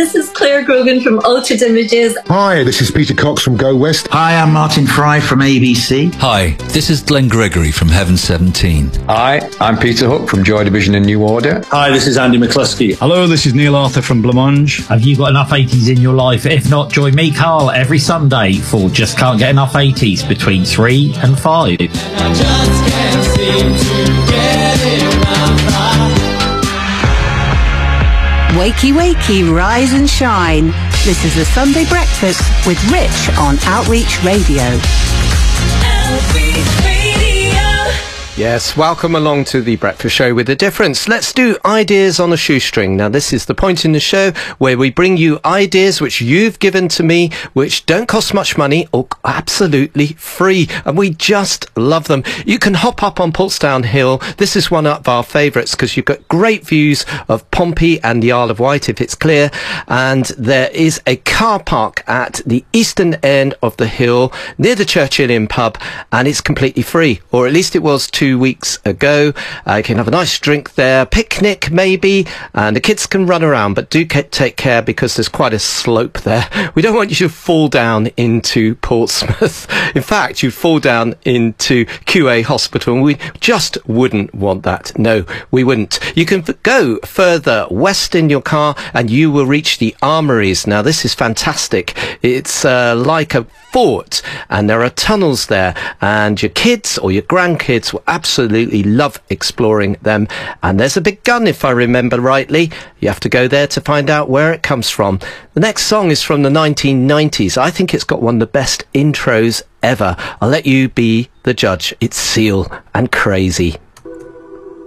this is Claire Grogan from Altered Images. Hi, this is Peter Cox from Go West. Hi, I'm Martin Fry from ABC. Hi, this is Glenn Gregory from Heaven 17. Hi, I'm Peter Hook from Joy Division and New Order. Hi, this is Andy McCluskey. Hello, this is Neil Arthur from Blancmange. Have you got enough 80s in your life? If not, join me, Carl, every Sunday for Just Can't Get Enough 80s between 3 and 5. And I just can't seem to get enough. Wakey, wakey, rise and shine. This is the Sunday Breakfast with Rich on Outreach Radio. Outreach Radio. Yes, welcome along to the Breakfast Show with a difference. Let's do ideas on a shoestring. Now, this is the point in the show where we bring you ideas which you've given to me, which don't cost much money or absolutely free. And we just love them. You can hop up on Portsdown Hill. This is one of our favourites because you've got great views of Pompey and the Isle of Wight if it's clear. And there is a car park at the eastern end of the hill near the Churchill Inn pub, and it's completely free, or at least it was 2 weeks ago. You can have a nice drink there, picnic maybe, and the kids can run around, but do take care because there's quite a slope there. We don't want you to fall down into Portsmouth. In fact, you'd fall down into QA Hospital, and we just wouldn't want that. No, we wouldn't. You can go further west in your car and you will reach the Armouries. Now, this is fantastic. It's like a fort, and there are tunnels there, and your kids or your grandkids will absolutely love exploring them. And there's a big gun, if I remember rightly. You have to go there to find out where it comes from. The next song is from the 1990s. I think it's got one of the best intros ever. I'll let you be the judge. It's Seal and Crazy.